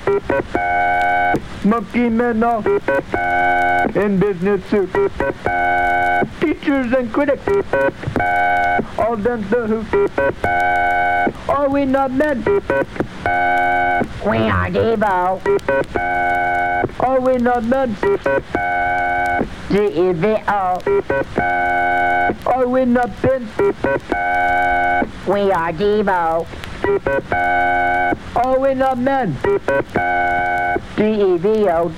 Monkey men all in business suits. Teachers and critics all dance the hoot. Are we not men? We are Devo. Are we not men? D-E-V-O. Are we not men? We are Devo. Are we not men? D-E-V-O.